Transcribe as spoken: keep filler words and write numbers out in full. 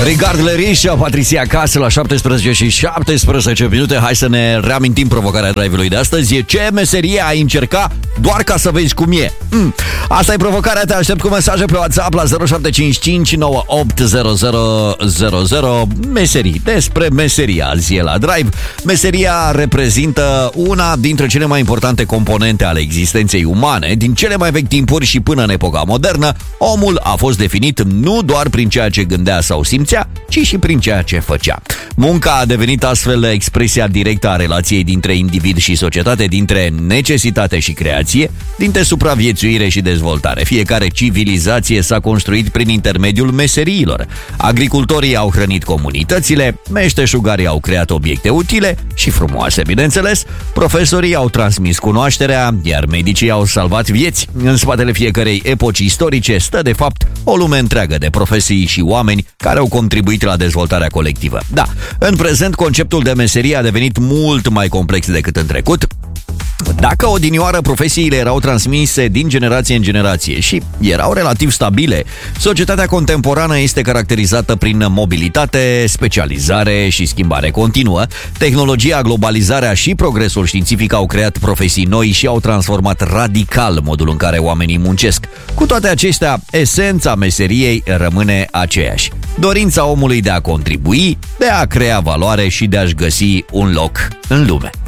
Rigard Lerișa, Patricia Casă la șaptesprezece și șaptesprezece minute. Hai să ne reamintim provocarea drive-ului de astăzi. Ce meserie ai încerca doar ca să vezi cum e? Mm. Asta e provocarea, te aștept cu mesaje pe WhatsApp la zero șapte cinci cinci nouă opt zero zero zero zero. Meserii, despre meseria azi e la drive. Meseria reprezintă una dintre cele mai importante componente ale existenței umane. Din cele mai vechi timpuri și până în epoca modernă, omul a fost definit nu doar prin ceea ce gândea sau simțea, ci și prin ceea ce făcea. Munca a devenit astfel expresia directă a relației dintre individ și societate, dintre necesitate și creație, dintre supraviețuire și dezvoltare. Fiecare civilizație s-a construit prin intermediul meseriilor. Agricultorii au hrănit comunitățile, meșteșugarii au creat obiecte utile și frumoase, bineînțeles, profesorii au transmis cunoașterea, iar medicii au salvat vieți. În spatele fiecărei epoci istorice stă, de fapt, o lume întreagă de profesii și oameni care au contribuit la dezvoltarea colectivă. Da, în prezent, conceptul de meserie a devenit mult mai complex decât în trecut. Dacă odinioară profesiile erau transmise din generație în generație și erau relativ stabile, societatea contemporană este caracterizată prin mobilitate, specializare și schimbare continuă. Tehnologia, globalizarea și progresul științific au creat profesii noi și au transformat radical modul în care oamenii muncesc. Cu toate acestea, esența meseriei rămâne aceeași: dorința omului de a contribui, de a crea valoare și de a-și găsi un loc în lume.